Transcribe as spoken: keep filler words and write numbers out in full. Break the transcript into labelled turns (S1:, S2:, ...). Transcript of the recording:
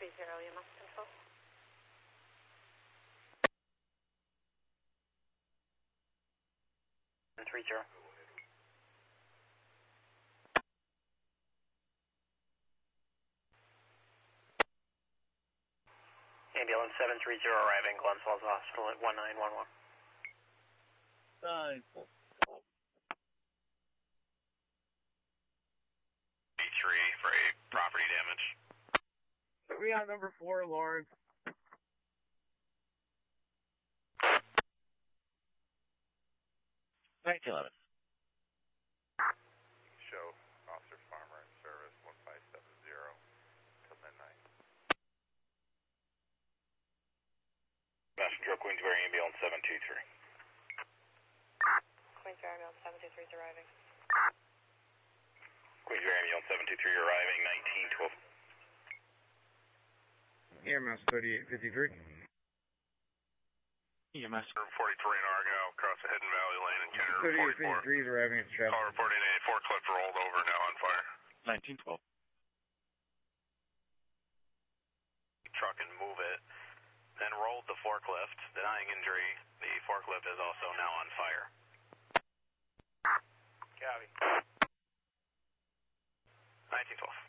S1: three zero, you must control.
S2: three zero. Ambulance seven three zero arriving Glens Falls Hospital at one nine one one.
S3: Nine.
S4: B three for a property damage.
S3: We on number four, Lawrence. nineteen eleven.
S4: Show Officer Farmer in service one five seven zero till midnight. Messenger Queensbury Ambulance seven two three.
S1: Queensbury Ambulance seven two three is arriving.
S4: Queensbury Ambulance seven two three arriving nineteen twelve.
S3: E M S thirty-eight fifty-three.
S5: E M S
S4: forty-three in Argo, across the Hidden Valley Lane and Kenner
S3: thirty-eight
S4: forty-four.
S3: fifty-three is arriving at Chapel.
S4: Call reporting a forklift rolled over, now on fire.
S5: nineteen twelve.
S4: Truck and move it. Then rolled the forklift, denying injury. The forklift is also now on fire. Copy. nineteen twelve.